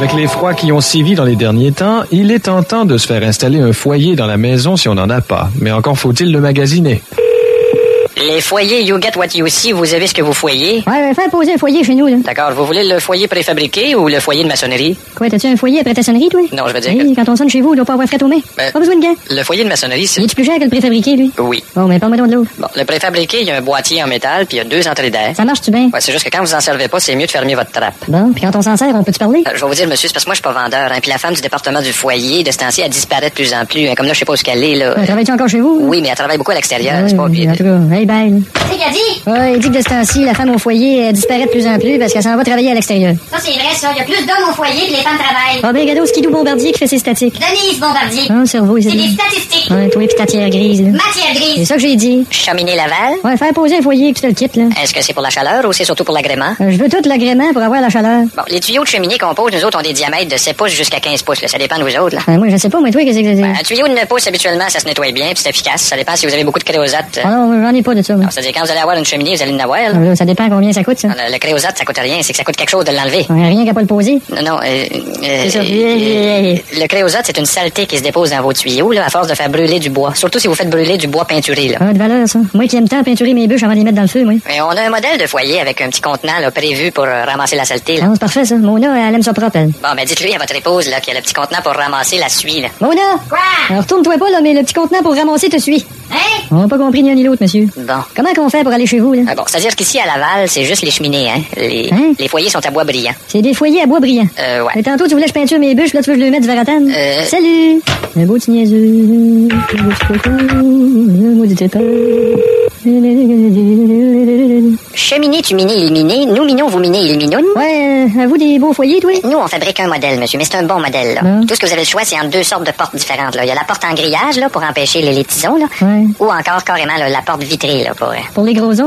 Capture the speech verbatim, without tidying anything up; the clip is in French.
Avec les froids qui ont sévi dans les derniers temps, il est tentant de se faire installer un foyer dans la maison si on n'en a pas. Mais encore faut-il le magasiner. Les foyers You Get What You See, vous avez ce que vous foyez? Ouais, fais poser un foyer chez nous, là. D'accord. Vous voulez le foyer préfabriqué ou le foyer de maçonnerie? Quoi, t'as-tu un foyer après ta sonnerie, toi? Non, je veux dire Oui, que... quand on sonne chez vous, il doit pas avoir fret aux mains. Ben, Pas besoin de gants. Le foyer de maçonnerie, c'est... Il est plus cher que le préfabriqué, lui? Oui. Bon, mais parle-moi donc de l'autre. Bon, le préfabriqué, il y a un boîtier en métal, puis il y a deux entrées d'air. Ça marche-tu bien? Ouais, c'est juste que quand vous en servez pas, c'est mieux de fermer votre trappe. Bon, puis quand on s'en sert, on peut-tu parler? Euh, je vais vous dire, monsieur, c'est parce que moi, je suis pas vendeur, hein, puis la femme du département du foyer, de ce temps-ci, elle disparaît de plus en plus, hein, comme là, je sais pas où ce qu'elle est, là. Ouais, travailles-tu encore chez vous? Oui, mais elle travaille beaucoup à l'extérieur, Ouais, c'est pas... Puis... en tout cas, hey, bye. C'est qu'il a dit? Ouais, il dit que de ce temps-ci, la femme au foyer elle disparaît de plus en plus parce qu'elle s'en va travailler à l'extérieur. Ça, c'est vrai, ça. Il y a plus d'hommes au foyer que les femmes travaillent. Ah ben, regarde au skidoo Bombardier qui fait ses statiques. Denise Bombardier. Ah, le cerveau, C'est c'est des statistiques. Ouais, toi pis ta tière grise, là. Matière C'est grise. ça que j'ai dit. Cheminée Laval? Ouais, faire poser un foyer puis tu te le quittes, là. Est-ce que c'est pour la chaleur ou c'est surtout pour l'agrément? Euh, je veux tout l'agrément pour avoir la chaleur. Bon, les tuyaux de cheminée qu'on pose, nous autres, ont des diamètres de sept pouces jusqu'à quinze pouces, là. Ça dépend de vous autres, là. Ben, moi, je sais pas, moi, toi, qu'est-ce que c'est? Ben, un tuyau de neuf pouces, habituellement, ça se nettoie bien, puis c'est efficace. Ça dépend si vous avez beaucoup de créosote. Ah non, j'en ai pas de ça, moi. Alors, c'est-à-dire, quand vous allez avoir une cheminée, vous allez en avoir, là. Ah, là, ça dépend combien ça coûte, ça. Le, le créosote, ça coûte rien, c'est que ça coûte quelque chose de l'enlever. Ouais, rien qu'à pas le poser. Non, non, euh, euh, C'est ça. euh, le créosote, c'est une saleté qui se dépose dans vos tuyaux, là, à force de faire brûler du bois. Surtout si vous faites brûler du bois peinturé, là. Ah, de valeur, ça. Moi qui aime tant peinturer mes bûches avant de les mettre dans le feu, moi. Mais on a un modèle de foyer avec un petit contenant, là, prévu pour euh, ramasser la saleté, là. Ah, c'est parfait, ça. Mona, elle aime ça propre, elle. Bon, ben, dites-lui à votre épouse, là, qu'il y a le petit contenant pour ramasser la suie, là. Mona! Quoi? Alors, retourne-toi pas, là, mais le petit contenant pour ramasser te suit. Hein? On n'a pas compris ni un ni l'autre, monsieur. Bon. Comment qu'on fait pour aller chez vous, là? Ah, bon, c'est-à-dire qu'ici, à Laval, c'est juste les cheminées, hein. Les, Hein? les foyers sont à bois brillant. C'est des foyers à bois brillant. Euh, ouais. Et tantôt, tu voulais que je peinture mes bûches, là, tu veux que je le mette du verratane? Euh. Salut! Un beau petit niaiseux, un beau petit coco, un beau petit épin. Cheminée, tu minais, il minait. Nous minons, vous minez, il minoune. Ouais, euh, à vous des beaux foyers, toi? Nous, on fabrique un modèle, monsieur, mais c'est un bon modèle, là. Bon. Tout ce que vous avez le choix, c'est entre deux sortes de portes différentes, là. Il y a la porte en grillage, là, pour empêcher les, les tisons, là. Ouais. Ou encore, carrément, là, la porte vitrée, là, pour... euh, Pour les gros os.